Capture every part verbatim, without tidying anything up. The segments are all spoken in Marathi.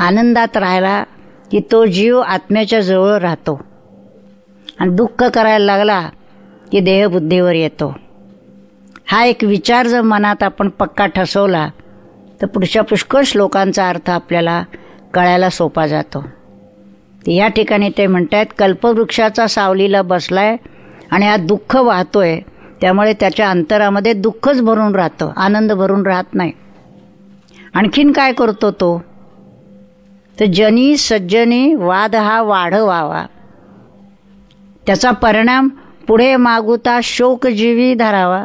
आनंदात राहिला की तो जीव आत्म्याच्या जवळ राहतो आणि दुःख करायला लागला की देहबुद्धीवर येतो. हा एक विचार जर मनात आपण पक्का ठसवला तर पुढच्या पुष्कळ श्लोकांचा अर्थ आपल्याला कळायला सोपा जातो. या ठिकाणी ते म्हणतात, कल्पवृक्षाचा सावलीला बसलाय आणि हा दुःख वाहतोय, त्यामुळे त्याच्या अंतरामध्ये दुःखच भरून राहतं, आनंद भरून राहत नाही. आणखीन काय करतो तो, तर जनी सज्जनी वाद हा वाढवावा, त्याचा परिणाम पुढे मागुता शोकजीवी धरावा.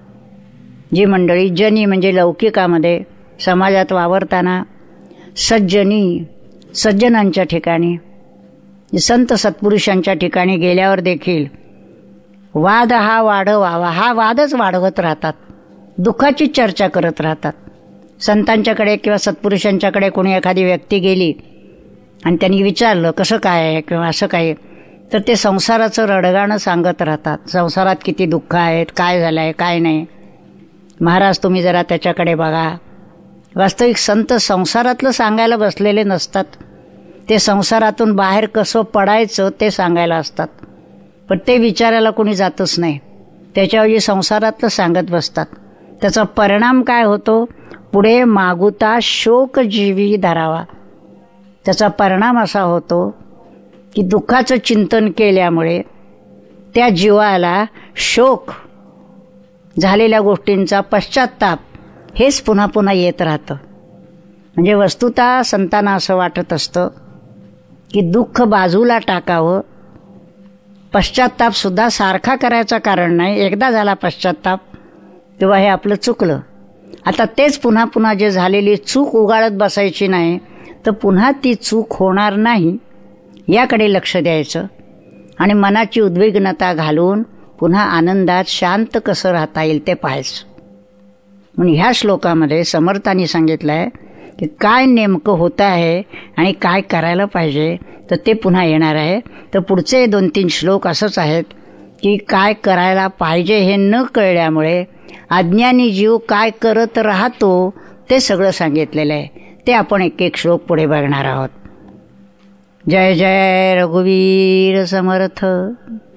जी मंडळी जनी म्हणजे लौकिकामध्ये समाजात वावरताना सज्जनी सज्जनांच्या ठिकाणी संत सत्पुरुषांच्या ठिकाणी गेल्यावर देखील वाद हा वाढवावा, हा वादच वाढवत राहतात, दुःखाची चर्चा करत राहतात. संतांच्याकडे किंवा सत्पुरुषांच्याकडे कोणी एखादी व्यक्ती गेली आणि त्यांनी विचारलं कसं काय आहे किंवा असं काय, तर ते संसाराचं रडगाणं सांगत राहतात. संसारात किती दुःख आहेत, काय झालं आहे, काय नाही. महाराज तुम्ही जरा त्याच्याकडे बघा. वास्तविक संत संसारातलं सांगायला बसलेले नसतात, ते संसारातून बाहेर कसं पडायचं ते सांगायला असतात. पण ते विचारायला कोणी जातच नाही, त्याच्याऐवजी संसारातलं सांगत बसतात. त्याचा परिणाम काय होतो, पुढे मागुता शोकजीवी धरावा. त्याचा परिणाम असा होतो की दुःखाचं चिंतन केल्यामुळे त्या जीवाला शोक, झालेल्या गोष्टींचा पश्चात्ताप हेच पुन्हा पुन्हा येत राहतं. म्हणजे वस्तुतः संतांना असं वाटत असतं की दुःख बाजूला टाकावं, पश्चात्तापसुद्धा सारखा करायचं कारण नाही. एकदा झाला पश्चात्ताप तेव्हा हे आपलं चुकलं, आता तेच पुन्हा पुन्हा जे झालेली चूक उगाळत बसायची नाही, तर पुन्हा ती चूक होणार नाही याकडे लक्ष द्यायचं आणि मनाची उद्विग्नता घालून पुन्हा आनंदात शांत कसं राहता येईल ते पाहायचं. म्हणून ह्या श्लोकामध्ये समर्थांनी सांगितलं आहे की काय नेमकं होतं आहे आणि काय करायला पाहिजे, तर ते पुन्हा येणार आहे. तर पुढचे दोन तीन श्लोक असंच आहेत की काय करायला पाहिजे हे न कळल्यामुळे अज्ञानी जीव काय करत राहतो ते सगळं सांगितलेलं आहे. ते आपण एक एक श्लोक पुढे बघणार आहोत. जय जय रघुवीर समर्थ.